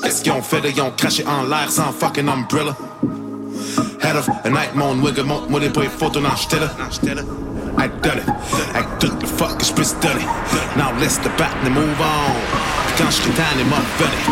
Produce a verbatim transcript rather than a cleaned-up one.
Qu'est-ce qu'ils ont fait de, ils ont craché en l'air sans fucking umbrella. Head of a night mon wigger monte moi des boys photos dans j't'elle I done it, I took the fuck je peux se donner. Now let's the bat and move on. Puis quand j'étais tanné m'a venait